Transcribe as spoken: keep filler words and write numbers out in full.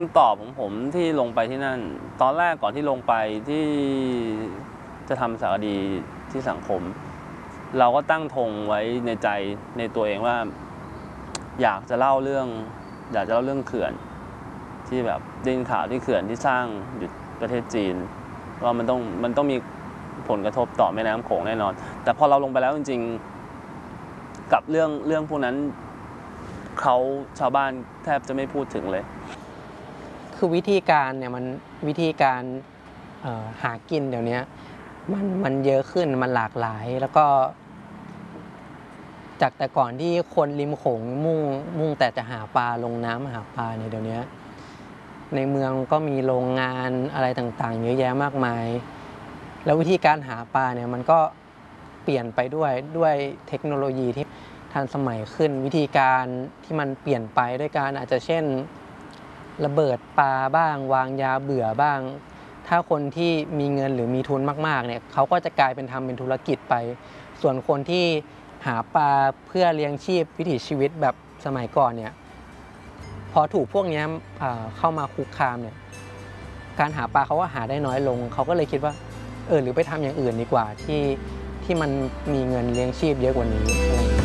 คำตอบของผมที่ลงไปที่นั่นตอนแรกก่อนที่ลงไปที่จะทำสารคดีที่สังคมเราก็ตั้งธงไว้ในใจในตัวเองว่าอยากจะเล่าเรื่องอยากจะเล่าเรื่องเขื่อนที่แบบได้ยินข่าวที่เขื่อนที่สร้างอยู่ประเทศจีนว่ามันต้องมันต้องมีผลกระทบต่อแม่น้ำโขงแน่นอนแต่พอเราลงไปแล้วจริงๆกับเรื่องเรื่องพวกนั้นเขาชาวบ้านแทบจะไม่พูดถึงเลยคือวิธีการเนี่ยมันวิธีการหากินเดี๋ยวนี้มันมันเยอะขึ้นมันหลากหลายแล้วก็จากแต่ก่อนที่คนริมโขงมุ่งมุ่งแต่จะหาปลาลงน้ำหาปลาเนี่ยเดี๋ยวนี้ในเมืองก็มีโรงงานอะไรต่างๆเยอะแยะมากมายแล้ววิธีการหาปลาเนี่ยมันก็เปลี่ยนไปด้วยด้วยเทคโนโลยีที่ทันสมัยขึ้นวิธีการที่มันเปลี่ยนไปด้วยการอาจจะเช่นระเบิดปลาบ้างวางยาเบื่อบ้างถ้าคนที่มีเงินหรือมีทุนมากๆเนี่ยเขาก็จะกลายเป็นทำเป็นธุรกิจไปส่วนคนที่หาปลาเพื่อเลี้ยงชีพวิถีชีวิตแบบสมัยก่อนเนี่ยพอถูกพวกนี้เข้ามาคุกคามเนี่ยการหาปลาเขาก็หาได้น้อยลงเขาก็เลยคิดว่าเออหรือไปทำอย่างอื่นดีกว่าที่ที่มันมีเงินเลี้ยงชีพเยอะกว่านี้